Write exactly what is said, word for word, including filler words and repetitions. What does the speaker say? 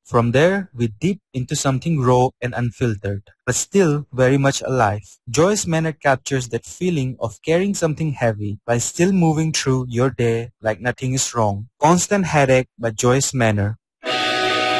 From there, we dip into something raw and unfiltered, but still very much alive. Joyce Manor captures that feeling of carrying something heavy while still moving through your day like nothing is wrong. Constant Headache by Joyce Manor.